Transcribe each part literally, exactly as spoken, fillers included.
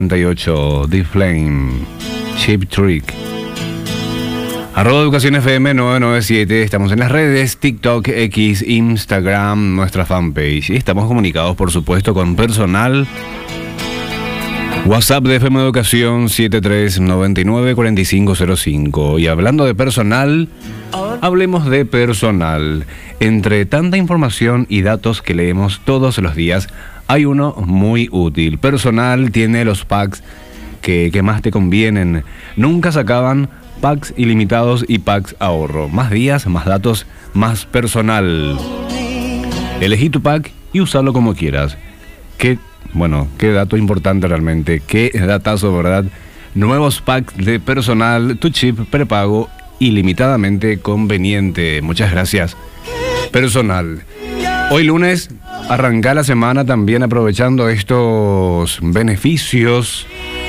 treinta y ocho, The Flame, Cheap Trick. Arroba Educación F M nueve nueve siete, estamos en las redes, TikTok, X, Instagram, nuestra fanpage. Y estamos comunicados, por supuesto, con personal. WhatsApp de F M Educación siete tres nueve nueve cuatro cinco cero cinco. Y hablando de personal, hablemos de personal. Entre tanta información y datos que leemos todos los días, hay uno muy útil. Personal tiene los packs que, que más te convienen. Nunca se acaban. Packs ilimitados y packs ahorro. Más días, más datos, más personal. Elegí tu pack y usalo como quieras. Qué, bueno, qué dato importante realmente. Qué datazo, ¿verdad? Nuevos packs de personal, tu chip prepago ilimitadamente conveniente. Muchas gracias. Personal. Hoy lunes, arranca la semana también aprovechando estos beneficios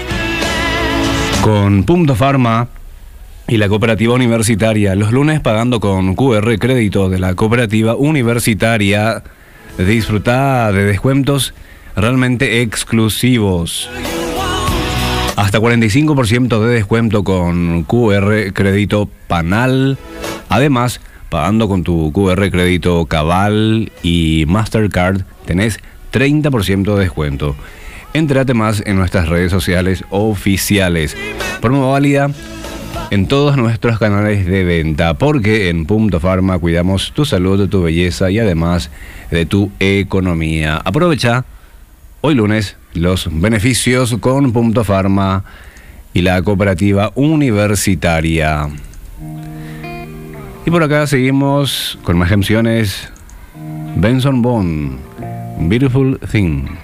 con Punto Pharma y la Cooperativa Universitaria. Los lunes pagando con Q R crédito de la Cooperativa Universitaria. Disfruta de descuentos realmente exclusivos. Hasta cuarenta y cinco por ciento de descuento con Q R crédito Panal. Además, pagando con tu Q R crédito Cabal y Mastercard, tenés treinta por ciento de descuento. Entérate más en nuestras redes sociales oficiales. Promo válida en todos nuestros canales de venta, porque en Punto Pharma cuidamos tu salud, tu belleza y además de tu economía. Aprovecha hoy lunes los beneficios con Punto Pharma y la Cooperativa Universitaria. Y por acá seguimos con más canciones. Benson Boone, Beautiful Thing.